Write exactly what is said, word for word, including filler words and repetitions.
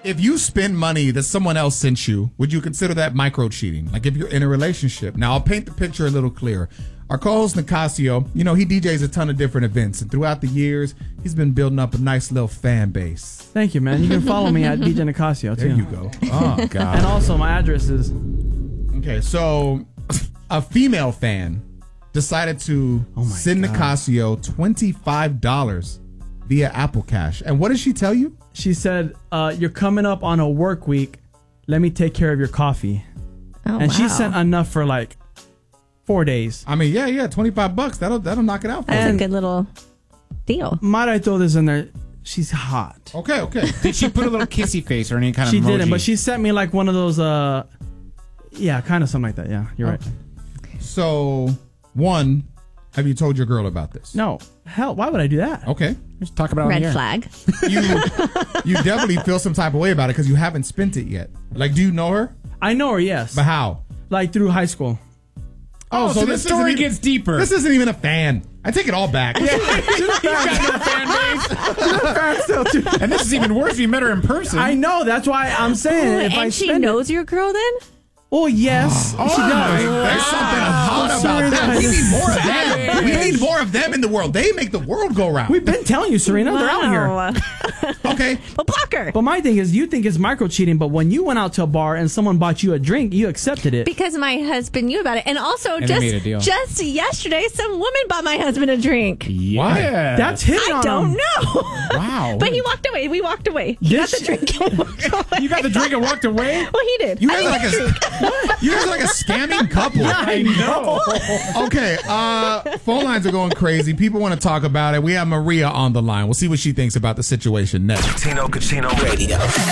If you spend money that someone else sent you, would you consider that micro cheating? Like if you're in a relationship. Now, I'll paint the picture a little clearer. Our co-host Nicasio, you know, he D Js a ton of different events. And throughout the years, he's been building up a nice little fan base. Thank you, man. You can follow me at D J Nicasio, too. There you go. Oh, God. And also, my address is... Okay, so a female fan decided to Oh my send God. Nicasio twenty-five dollars via Apple Cash. And what did she tell you? She said, uh, you're coming up on a work week. Let me take care of your coffee. Oh, and wow. she sent enough for like four days. I mean, yeah, yeah, twenty-five bucks. That'll that'll knock it out for That's you. a good little deal. Might I throw this in there? She's hot. Okay, okay. Did she put a little kissy face or any kind She of emoji? didn't, but she sent me like one of those, uh, yeah, kind of something like that. Yeah, you're right. So, one, have you told your girl about this? No. Hell, why would I do that? Okay. Just talk about it on Red the air. flag. You you definitely feel some type of way about it because you haven't spent it yet. Like, do you know her? I know her, yes. But how? Like through high school. Oh, so, the this story isn't even- gets deeper. This isn't even a fan. I take it all back. He's got no fan base. Still too. And this is even worse if you met her in person. I know. That's why I'm saying if I and she spend knows your girl then? It, oh yes, Oh, she does. there's something hot Oh, about that. We Serena. need more of them. We need more of them in the world. They make the world go round. We've been telling you, Serena, they're out here. Wow. Okay. Well, block her. But my thing is, you think it's micro cheating, but when you went out to a bar and someone bought you a drink, you accepted it. Because my husband knew about it. And also, And they just made a deal. just yesterday, some woman bought my husband a drink. Yeah. That's hitting I on don't him. know. Wow. But he walked away. We walked away. He got This- the drink and walked away. You got the drink and walked away? Well, he did. You guys are like a you guys are like a scamming couple. I know. Okay, uh, phone lines are going crazy. People want to talk about it. We have Maria on the line. We'll see what she thinks about the situation next. Tino Cucino Radio.